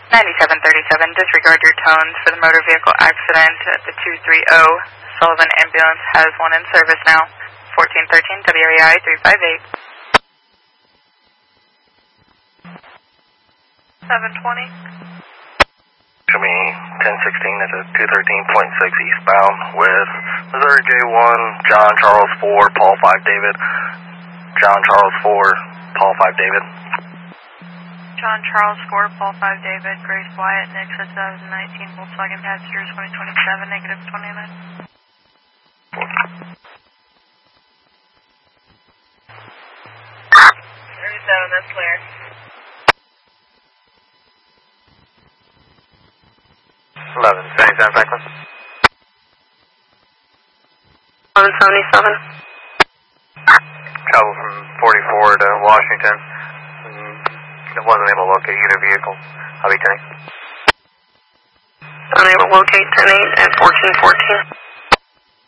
9737, disregard your tones for the motor vehicle accident at the 230. Sullivan Ambulance has one in service now. 1413 WAI 358. 720. Show me 1016 at the 213.6 eastbound with Missouri J1, John Charles 4, Paul 5 David. John Charles 4, Paul 5 David. John Charles 4, Paul 5 David, Grace Wyatt, Nexus 2019, Volkswagen Passengers 2027, negative 29. 37, that's clear. 1177 Franklin. 1177. Travel from 44 to Washington. Wasn't able to locate either vehicle. I'll be 10. Unable to locate 10-8 at 1414.